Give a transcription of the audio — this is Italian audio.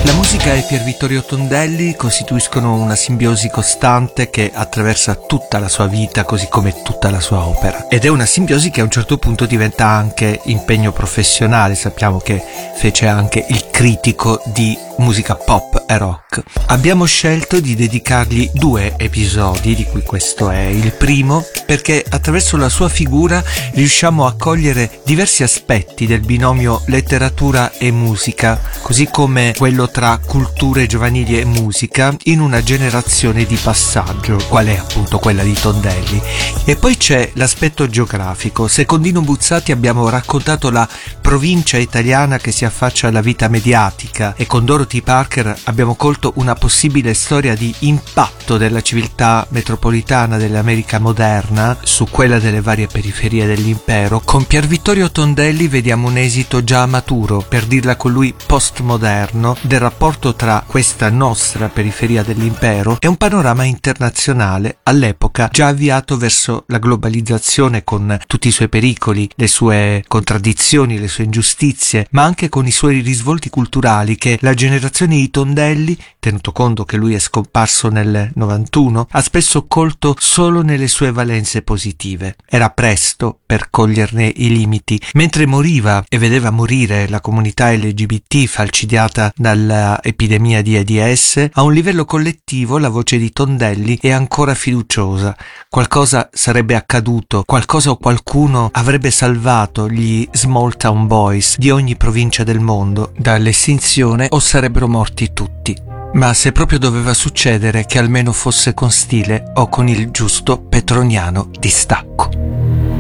La musica e Pier Vittorio Tondelli costituiscono una simbiosi costante che attraversa tutta la sua vita, così come tutta la sua opera. Ed è una simbiosi che a un certo punto diventa anche impegno professionale. Sappiamo che fece anche il critico di musica pop e rock. Abbiamo scelto di dedicargli 2 episodi, di cui questo è il primo, perché attraverso la sua figura riusciamo a cogliere diversi aspetti del binomio letteratura e musica, così come quello tra culture giovanili e musica in una generazione di passaggio, qual è appunto quella di Tondelli. E poi c'è l'aspetto geografico. Secondo Dino Buzzati abbiamo raccontato la provincia italiana che si affaccia alla vita mediatica, e con Dorothy Parker abbiamo colto una possibile storia di impatto della civiltà metropolitana dell'America moderna su quella delle varie periferie dell'impero. Con Pier Vittorio Tondelli vediamo un esito già maturo, per dirla con lui postmoderno, del rapporto tra questa nostra periferia dell'impero e un panorama internazionale all'epoca già avviato verso la globalizzazione, con tutti i suoi pericoli, le sue contraddizioni, le sue ingiustizie, ma anche con i suoi risvolti culturali che la generazione di Tondelli, tenuto conto che lui è scomparso nel 91, ha spesso colto solo nelle sue valenze positive. Era presto per coglierne i limiti. Mentre moriva e vedeva morire la comunità LGBT falcidiata dalla epidemia di AIDS, a un livello collettivo la voce di Tondelli è ancora fiduciosa. Qualcosa sarebbe accaduto, qualcosa o qualcuno avrebbe salvato gli Small Town Boys di ogni provincia del mondo dall'estinzione, o sarebbero morti tutti. Ma se proprio doveva succedere, che almeno fosse con stile o con il giusto petroniano distacco.